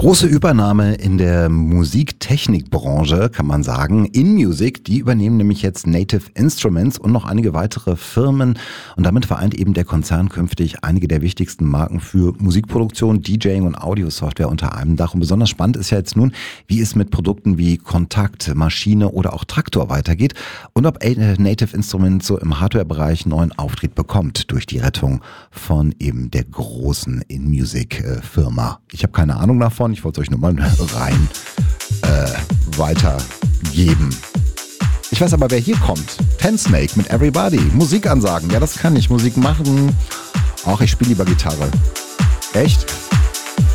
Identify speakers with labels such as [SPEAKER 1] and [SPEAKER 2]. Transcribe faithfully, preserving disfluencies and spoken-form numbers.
[SPEAKER 1] Große Übernahme in der Musiktechnikbranche, kann man sagen. InMusic, die übernehmen nämlich jetzt Native Instruments und noch einige weitere Firmen. Und damit vereint eben der Konzern künftig einige der wichtigsten Marken für Musikproduktion, DJing und Audiosoftware unter einem Dach. Und besonders spannend ist ja jetzt nun, wie es mit Produkten wie Kontakt, Maschine oder auch Traktor weitergeht und ob Native Instruments so im Hardware-Bereich neuen Auftrieb bekommt durch die Rettung von eben der großen InMusic-Firma. Ich habe keine Ahnung davon. Ich wollte es euch nur mal rein äh, weitergeben. Ich weiß aber, wer hier kommt. Tensnake mit Everybody. Musikansagen. Ja, das kann ich. Musik machen. Auch ich spiele lieber Gitarre. Echt?